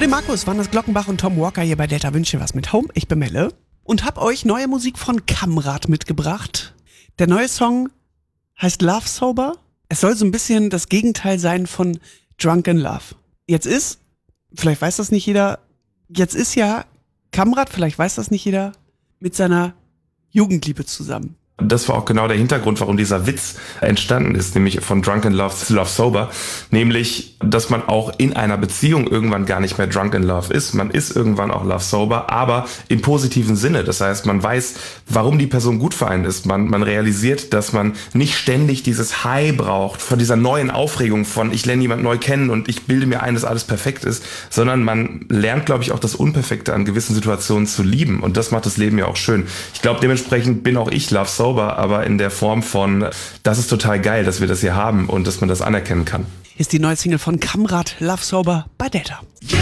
den Markus waren das Glockenbach und Tom Walker hier bei Delta Wünsche was mit Home. Ich bin Melle und hab euch neue Musik von Kamrat mitgebracht. Der neue Song heißt Love Sober. Es soll so ein bisschen das Gegenteil sein von Drunk in Love. Jetzt ist, vielleicht weiß das nicht jeder, Kamrat, vielleicht weiß das nicht jeder, mit seiner Jugendliebe zusammen. Das war auch genau der Hintergrund, warum dieser Witz entstanden ist, nämlich von Drunk in Love zu Love Sober. Nämlich, dass man auch in einer Beziehung irgendwann gar nicht mehr Drunk in Love ist. Man ist irgendwann auch Love Sober, aber im positiven Sinne. Das heißt, man weiß, warum die Person gut für einen ist. Man realisiert, dass man nicht ständig dieses High braucht von dieser neuen Aufregung von ich lerne jemanden neu kennen und ich bilde mir ein, dass alles perfekt ist, sondern man lernt, glaube ich, auch das Unperfekte an gewissen Situationen zu lieben. Und das macht das Leben ja auch schön. Ich glaube, dementsprechend bin auch ich Love Sober, aber in der Form von, das ist total geil, dass wir das hier haben und dass man das anerkennen kann. Ist die neue Single von Kamrat, Love Sober bei Delta. Yeah.